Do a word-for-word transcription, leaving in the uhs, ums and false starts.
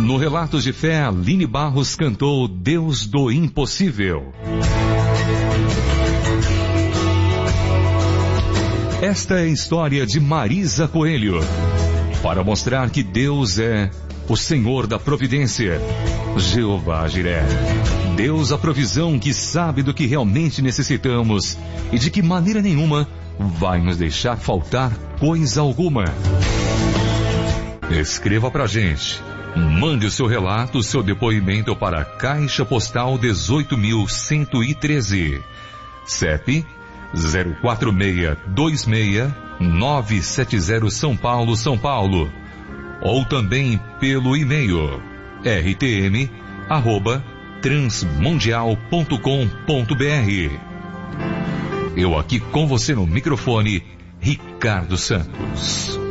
No Relatos de Fé, Aline Barros cantou Deus do Impossível. Esta é a história de Marisa Coelho, para mostrar que Deus é o Senhor da providência, Jeová Jiré, Deus a provisão que sabe do que realmente necessitamos e de que maneira nenhuma vai nos deixar faltar coisa alguma. Escreva pra gente. Mande o seu relato, o seu depoimento para a Caixa Postal dezoito mil cento e treze, C E P zero quatro seis dois seis nove sete zero São Paulo, São Paulo, ou também pelo e-mail r t m arroba transmundial ponto com ponto b r. Eu aqui com você no microfone, Ricardo Santos.